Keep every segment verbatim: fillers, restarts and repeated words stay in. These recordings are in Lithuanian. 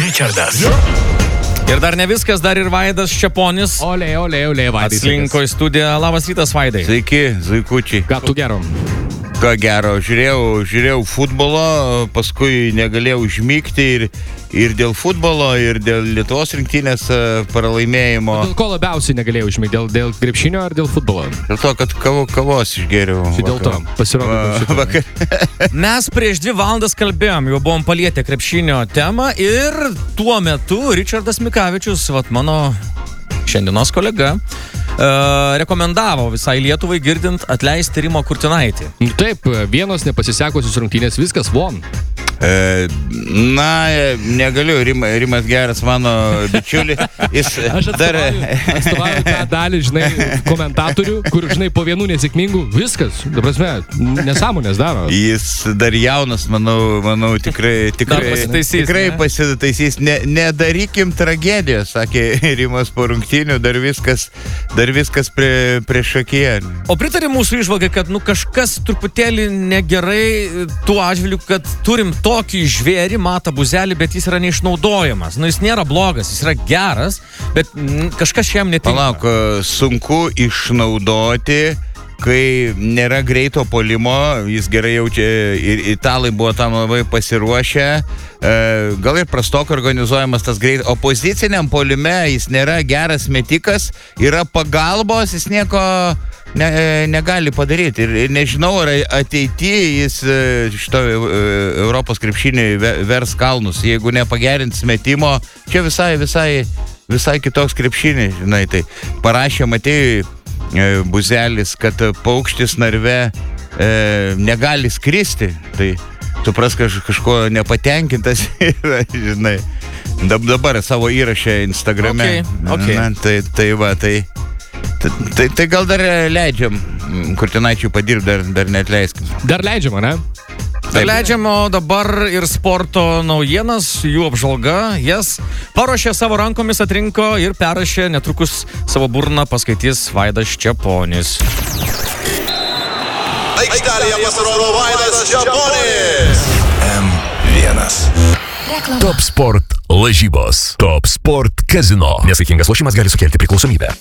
Richardas. Ir dar ne viskas, dar ir Vaidas Čeponis. Olė, olė, olė, Vaidai. Atslinko į studiją. Labas rytas, Vaidai. Sveiki, zuikučiai. Ką tu gero? Ką gero, žiūrėjau, žiūrėjau futbolo, paskui negalėjau užmygti ir, ir dėl futbolo, ir dėl Lietuvos rinktinės pralaimėjimo. Dėl ko labiausiai negalėjau užmygti? Dėl, dėl krepšinio ar dėl futbolo? Dėl to, kad kavo, kavos išgėriau. Tai dėl to, pasirodo. Vakar. Mes prieš dvi valandas kalbėjom, jau buvom palietę krepšinio temą ir tuo metu Richardas Mikavičius, vat mano šiandienos kolega, Uh, rekomendavo visai Lietuvai girdint atleisti Rimą Kurtinaitį. Taip, vienos nepasisekusios rungtynės, viskas von. E, na, negaliu, Rim, Rimas geras mano bičiulis. Jis Aš dar... atstovauju tą dalį, žinai, komentatorių, kur, žinai, po vienų nesėkmingų, viskas, ta prasme, nesąmonės daro. Jis dar jaunas, manau, manau tikrai, tikrai, pasitaisys, tikrai ne? pasitaisys. Ne, nedarykim tragedijos, sakė Rimas po rungtynių, dar viskas, dar viskas prie, prieš akiją. O pritarė mūsų išvalgai, kad nu, kažkas truputėlį negerai tuo atžvilgiu, kad turim tokį žvėrį, Matą Buzelį, bet jis yra neišnaudojamas. Nu, jis nėra blogas, jis yra geras, bet mm, kažkas šiam netinka. Palauk, sunku išnaudoti, kai nėra greito puolimo, jis gerai jaučia ir italai buvo tam labai pasiruošę, e, gal ir prastok organizuojamas tas greit. Opoziciniam puolime jis nėra geras metikas, yra pagalbos, jis nieko ne, negali padaryti. Ir, ir nežinau, ar ateityje jis šito Europos krepšinį vers kalnus, jeigu nepagerins metimo, čia visai, visai, visai kitoks krepšinis, žinai, tai parašė, matėjai, Buzelis, kad paukštis narve e, negali skristi, tai supras kaž, kažko nepatenkintas yra, žinai, dabar savo įrašę Instagrame. Okay, okay. Na, tai, tai va, tai, tai, tai, tai gal dar leidžiam Kurtinaičiui padirbti, dar, dar neatleiskim. Dar leidžiama, ne? Dar leidžiam, o dabar ir sporto naujienas, jų apžvalga, jas paruošė savo rankomis, atrinko ir perrašė, netrukus savo burną paskaitys Vaidas Čeponis. Aikštelėje pasirodo Vaidas Čeponis. M vienas. Top Sport lažybos. Top Sport kazino. Nesaikingas lošimas gali sukelti priklausomybę.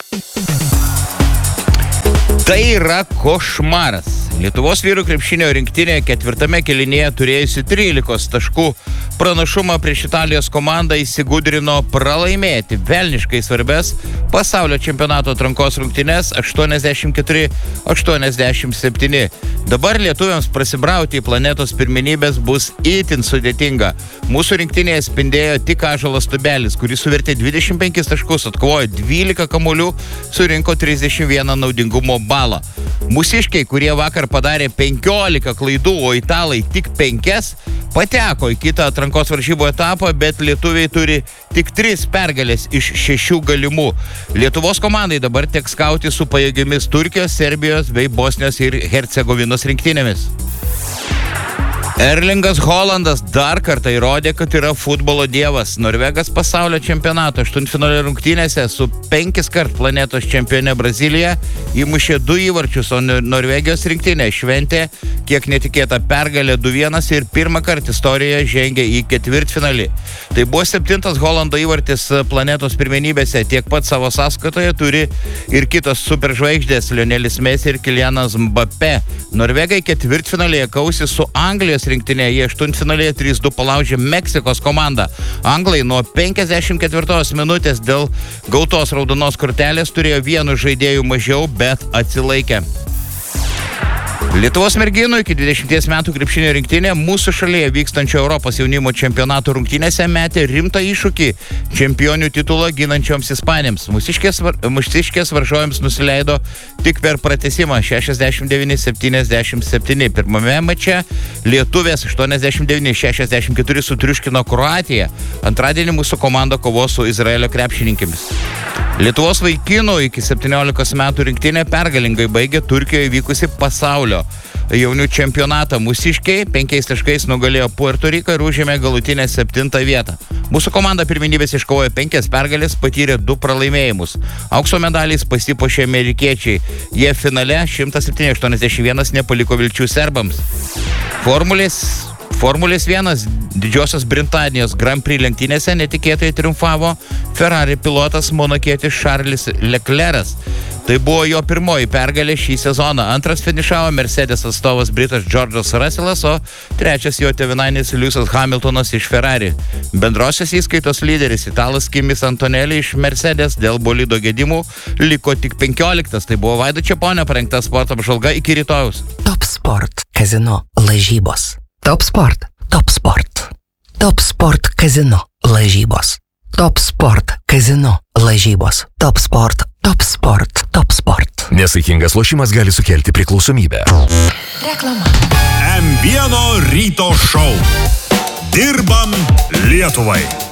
Tai yra košmaras. Lietuvos vyrų krepšinio rinktinė ketvirtame kėlinyje turėjusi trylikos taškų pranašumą prieš Italijos komandą įsigudrino pralaimėti velniškai svarbes pasaulio čempionato atrankos rungtynes aštuoniasdešimt keturi aštuoniasdešimt septyni. Dabar lietuviams prasibrauti į planetos pirmenybės bus itin sudėtinga. Mūsų rinktinėje spindėjo tik Ąžuolas Tubelis, kuris suvertė dvidešimt penkis taškus, atkovojo dvylika kamuolių, surinko trisdešimt vieną naudingumo balą. Mūsiškiai, kurie vakar padarė penkiolika klaidų, o italai tik penkias, pateko į kitą atrankos varžybų etapą, bet lietuviai turi tik tris pergalės iš šešių galimų. Lietuvos komandai dabar teks kauti su pajėgiomis Turkijos, Serbijos bei Bosnijos ir Hercegovinos rinktinėmis. Erlingas Haalandas dar kartą įrodė, kad yra futbolo dievas. Norvegas pasaulio čempionato aštuntfinalio rungtynėse su penkis kart planetos čempione Brazilija įmušė du įvarčius, o Norvegijos rinktinė šventė kiek netikėta pergalė du vienas ir pirmą kartą istorijoje žengė į ketvirtfinalį. Tai buvo septintas Haalando įvartis planetos pirmenybėse, tiek pat savo sąskaitoje turi ir kitos superžvaigždės Lionelis Messi ir Kylianas Mbappé. Norvegai ketvirtfinalėje kausi su Anglijos rinktinėje, jie aštuntfinalėje trys du palaužė Meksikos komandą. Anglai nuo penkiasdešimt ketvirtos minutės dėl gautos raudonos kortelės turėjo vienu žaidėjų mažiau, bet atsilaikė. Lietuvos merginų iki dvidešimties metų krepšinio rinktinė mūsų šalyje vykstančio Europos jaunimo čempionato rungtynėse metė rimtą iššūkį čempionių titulą ginančioms ispanėms. Mūsiškės, mūsiškės varžovėms nusileido tik per pratęsimą šešiasdešimt devyni septyniasdešimt septyni. Pirmame mače lietuvės aštuoniasdešimt devyni šešiasdešimt keturi sutriuškino Kroatiją. Antradienį mūsų komanda kovos su Izraelio krepšininkėmis. Lietuvos vaikinų iki septyniolikos metų rinktinė pergalingai baigė Turkijoje vykusi pasaulio jaunių čempionatą. Mūsiškiai penkiais taškais nugalėjo Puerto Riką ir užėmė galutinę septintą vietą. Mūsų komanda pirmenybės iškovojo penkias pergalės, patyrė du pralaimėjimus. Aukso medaliais pasipuošė amerikiečiai. Jie finale šimtas septyni aštuoniasdešimt vienas nepaliko vilčių serbams. Formulės Formulės vienas Didžiosios Britanijos Grand Prix lenktynėse netikėtai triumfavo Ferrari pilotas monakietis Charles Leclerc'as. Tai buvo jo pirmoji pergalė šį sezoną. Antras finišavo Mercedes atstovas Britas George'as Russellas, o trečias jo tėvynainis Lewisas Hamiltonas iš Ferrari. Bendrosios įskaitos lyderis Italas Kimis Antonelli iš Mercedes dėl bolido gedimų liko tik penkioliktas. Tai buvo Vaido Čeponio parengta sporto apžvalga. Iki rytojaus. Top Sport Kazino lažybos. Top Sport. Top Sport. Top Sport Kazino lažybos. Top Sport Kazino lažybos. Top Sport. Top Sport. Top Sport. Nesaikingas lošimas gali sukelti priklausomybę. Reklama. M vieno ryto šou. Dirbam Lietuvai.